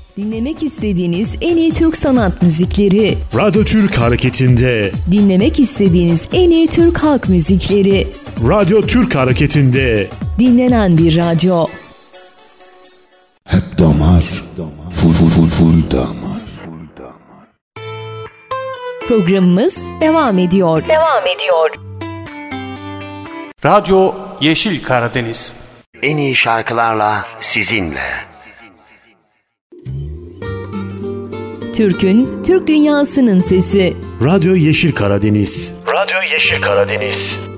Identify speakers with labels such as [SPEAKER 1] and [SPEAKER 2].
[SPEAKER 1] Dinlemek istediğiniz en iyi Türk sanat müzikleri.
[SPEAKER 2] Radyo Türk Hareketi'nde.
[SPEAKER 1] Dinlemek istediğiniz en iyi Türk halk müzikleri.
[SPEAKER 2] Radyo Türk Hareketi'nde.
[SPEAKER 1] Dinlenen bir radyo.
[SPEAKER 3] Hep damar, full damar.
[SPEAKER 1] Programımız devam ediyor.
[SPEAKER 4] Radyo Yeşil Karadeniz.
[SPEAKER 5] En iyi şarkılarla sizinle.
[SPEAKER 1] Türk'ün, Türk dünyasının sesi.
[SPEAKER 2] Radyo Yeşil Karadeniz.
[SPEAKER 6] Radyo Yeşil Karadeniz.